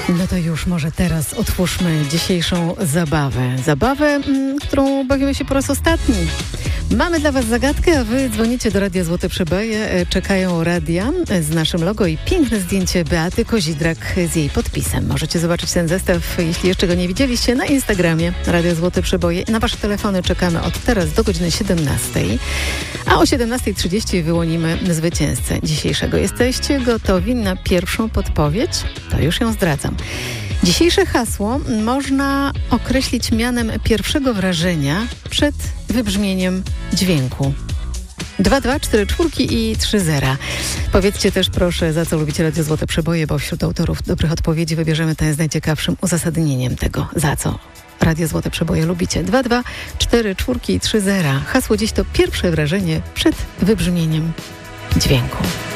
No to już może teraz otwórzmy dzisiejszą zabawę. Zabawę, którą bawimy się po raz ostatni. Mamy dla Was zagadkę, a Wy dzwonicie do Radia Złote Przeboje. Czekają radia z naszym logo i piękne zdjęcie Beaty Kozidrak z jej podpisem. Możecie zobaczyć ten zestaw, jeśli jeszcze go nie widzieliście, na Instagramie Radia Złote Przeboje. Na Wasze telefony czekamy od teraz do godziny 17, a o 17:30 wyłonimy zwycięzcę dzisiejszego. Jesteście gotowi na pierwszą podpowiedź? To już ją zdradzam. Dzisiejsze hasło można określić mianem pierwszego wrażenia przed wybrzmieniem dźwięku. 2, 2, 4 czwórki i 3 zera. Powiedzcie też proszę, za co lubicie Radio Złote Przeboje, bo wśród autorów dobrych odpowiedzi wybierzemy ten z najciekawszym uzasadnieniem tego, za co Radio Złote Przeboje lubicie. 2, 2, 4 czwórki i 3 zera. Hasło dziś to pierwsze wrażenie przed wybrzmieniem dźwięku.